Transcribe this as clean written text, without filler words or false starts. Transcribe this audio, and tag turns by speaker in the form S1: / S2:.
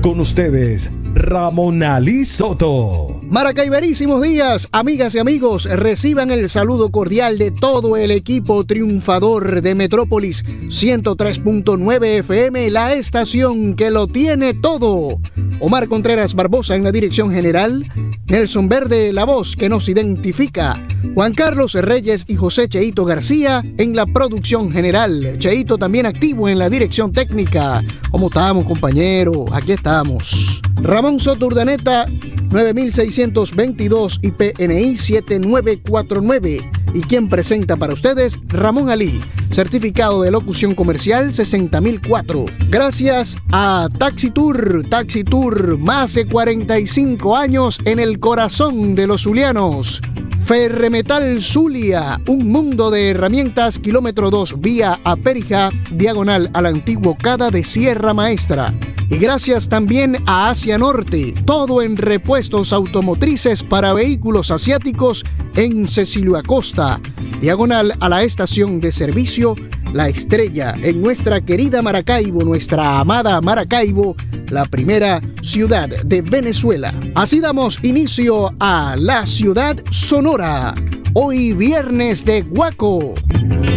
S1: Con ustedes, Ramón Ali Soto.
S2: Maracaiberísimos días, amigas y amigos. Reciban el saludo cordial de todo el equipo triunfador de Metrópolis 103.9 FM, la estación que lo tiene todo. Omar Contreras Barbosa en la dirección general, Nelson Verde, la voz que nos identifica, Juan Carlos Reyes y José Cheito García en la producción general. Cheito también activo en la dirección técnica. ¿Cómo estamos, compañero? Aquí estamos. Ramón Soto Urdaneta, 9622 y PNI 7949. ¿Y quien presenta para ustedes? Ramón Ali, certificado de locución comercial 60004. Gracias a Taxi Tour, más de 45 años en el corazón de los zulianos. Ferremetal Zulia, un mundo de herramientas, kilómetro 2, vía a Périja, diagonal al antiguo CADA de Sierra Maestra. Y gracias también a Asia Norte, todo en repuestos automotrices para vehículos asiáticos en Cecilio Acosta, diagonal a la estación de servicio La Estrella, en nuestra querida Maracaibo, nuestra amada Maracaibo, la primera ciudad de Venezuela. Así damos inicio a La Ciudad Sonora, hoy viernes de Guaco.